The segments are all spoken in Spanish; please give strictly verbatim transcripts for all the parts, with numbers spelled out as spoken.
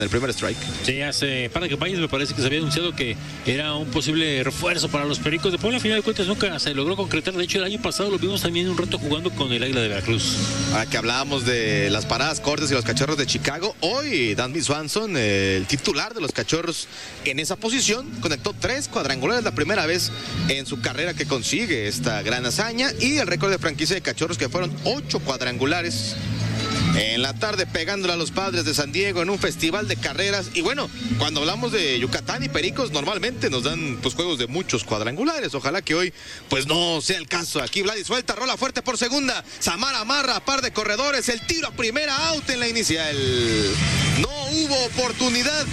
El primer strike. Sí, hace par de campañas me parece que se había anunciado que era un posible refuerzo para los Pericos de Puebla. Al final de cuentas nunca se logró concretar. De hecho, el año pasado lo vimos también un rato jugando con el Águila de Veracruz. Ahora que hablábamos de las paradas cortas y los Cachorros de Chicago, hoy Dansby Swanson, el titular de los Cachorros en esa posición, conectó tres cuadrangulares, la primera vez en su carrera que consigue esta gran hazaña, y el récord de franquicia de Cachorros que fueron ocho cuadrangulares en la tarde, pegándole a los Padres de San Diego en un festival de carreras. Y bueno, cuando hablamos de Yucatán y Pericos, normalmente nos dan pues juegos de muchos cuadrangulares. Ojalá que hoy pues no sea el caso. Aquí Vladi suelta, rola fuerte por segunda, Samar amarra, par de corredores, el tiro a primera, out en la inicial. No hubo oportunidad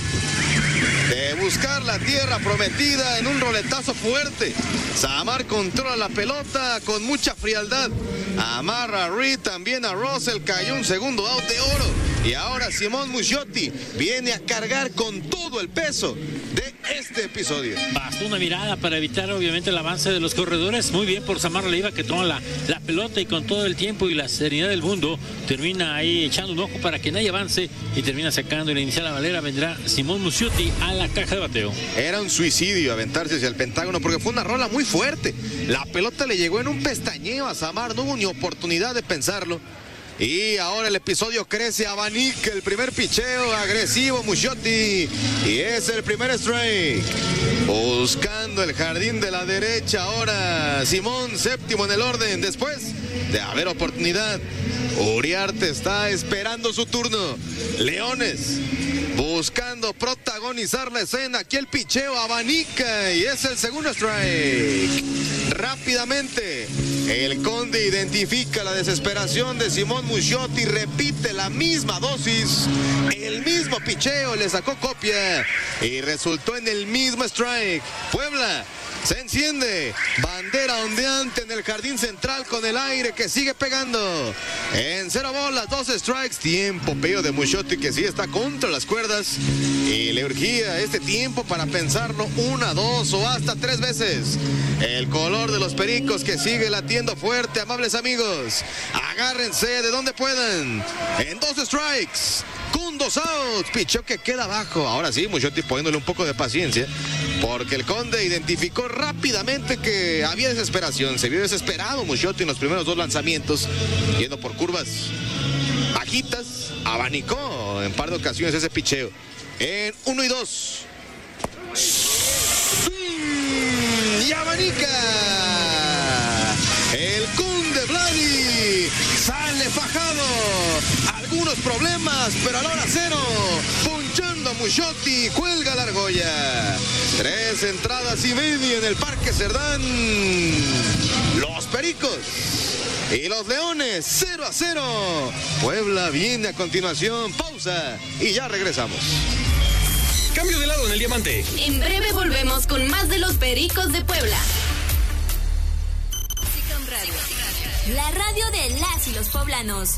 de buscar la tierra prometida en un roletazo fuerte. Samar controla la pelota con mucha frialdad. Amarra a Reed, también a Russell, cayó un segundo out de oro. Y ahora Simón Mucciotti viene a cargar con todo el peso de este episodio. Bastó una mirada para evitar obviamente el avance de los corredores. Muy bien por Samar Leiva, que toma la, la pelota y con todo el tiempo y la serenidad del mundo termina ahí echando un ojo para que nadie avance y termina sacando. En la inicial a Valera vendrá Simón Mucciotti a la caja de bateo. Era un suicidio aventarse hacia el Pentágono porque fue una rola muy fuerte. La pelota le llegó en un pestañeo a Samar, no hubo ni oportunidad de pensarlo. Y ahora el episodio crece, abanica el primer picheo agresivo Mucciotti y es el primer strike. Buscando el jardín de la derecha ahora Simón, séptimo en el orden, después de haber oportunidad. Uriarte está esperando su turno. Leones buscando protagonizar la escena. Aquí el picheo abanica y es el segundo strike. Rápidamente el Conde identifica la desesperación de Simón Mucciotti, repite la misma dosis, el mismo picheo, le sacó copia y resultó en el mismo strike. Puebla se enciende, bandera ondeante en el jardín central con el aire que sigue pegando. En cero bolas, dos strikes, tiempo peo de Mucciotti que sí está contra las cuerdas y le urgía este tiempo para pensarlo una, dos o hasta tres veces. El color de los Pericos que sigue latiendo fuerte, amables amigos. Agárrense de donde puedan. En dos strikes, con dos outs, pichó que queda abajo. Ahora sí, Mucciotti poniéndole un poco de paciencia porque el Conde identificó rápidamente que había desesperación. Se vio desesperado Mucciotti en los primeros dos lanzamientos, yendo por curvas bajitas, abanicó en par de ocasiones ese picheo. En uno y dos. Y abanica. El Conde Vladi sale fajado. Algunos problemas, pero a la hora cero. Punchando a Mucciotti, cuelga la argolla. Tres entradas y media en el Parque Cerdán. Los Pericos y los Leones, cero a cero. Puebla viene a continuación. Pausa y ya regresamos. Cambio de lado en el diamante. En breve volvemos con más de los Pericos de Puebla. La radio de las y los poblanos.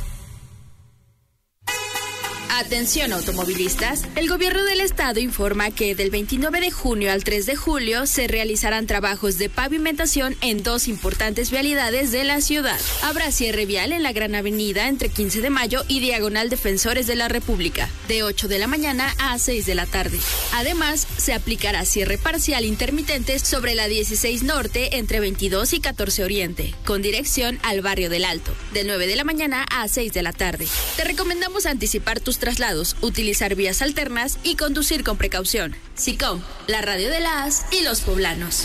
Atención automovilistas, el gobierno del estado informa que del veintinueve de junio al tres de julio se realizarán trabajos de pavimentación en dos importantes vialidades de la ciudad. Habrá cierre vial en la Gran Avenida entre quince de mayo y Diagonal Defensores de la República, de ocho de la mañana a seis de la tarde. Además, se aplicará cierre parcial intermitente sobre la dieciséis Norte entre veintidós y catorce Oriente, con dirección al barrio del Alto, de nueve de la mañana a seis de la tarde. Te recomendamos anticipar tus traslados, utilizar vías alternas y conducir con precaución. SICOM, la radio de las y los poblanos.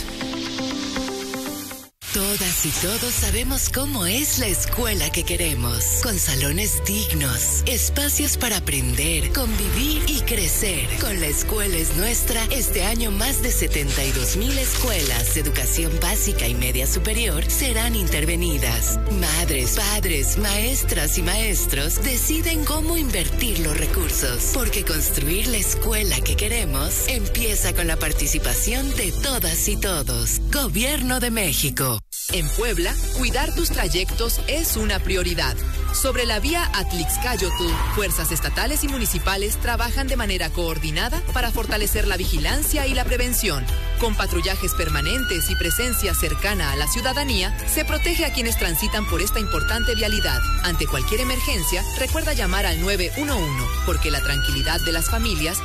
Todas y todos sabemos cómo es la escuela que queremos, con salones dignos, espacios para aprender, convivir y crecer. Con La Escuela es Nuestra, este año más de setenta y dos mil escuelas de educación básica y media superior serán intervenidas. Madres, padres, maestras y maestros deciden cómo invertir los recursos, porque construir la escuela que queremos empieza con la participación de todas y todos. Gobierno de México. En Puebla, cuidar tus trayectos es una prioridad. Sobre la vía Atlixcayotl, fuerzas estatales y municipales trabajan de manera coordinada para fortalecer la vigilancia y la prevención. Con patrullajes permanentes y presencia cercana a la ciudadanía, se protege a quienes transitan por esta importante vialidad. Ante cualquier emergencia, recuerda llamar al nueve uno uno, porque la tranquilidad de las familias